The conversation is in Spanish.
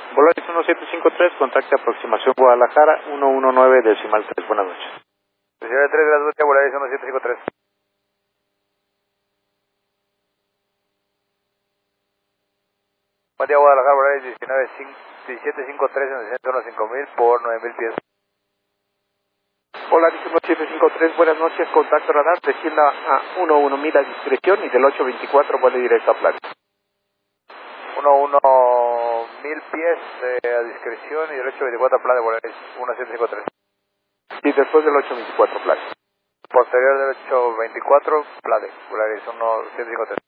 Volaris 1753, contacte aproximación Guadalajara, 119.3. Buenas noches. Señora 3, gracias, noches, Volaris 1753. Buen día, Guadalajara, Volaris 1753 en el centro 5000 por 9000 pies. Volaris 1753, buenas noches, contacto radar, descienda a 11.000 a discreción y del 824 vuele directo a Playa. 11.000 pies a discreción y del 824 plan de Volaris 1753. Y después del 824 Playa. Posterior del 824 plan de Volaris 1753.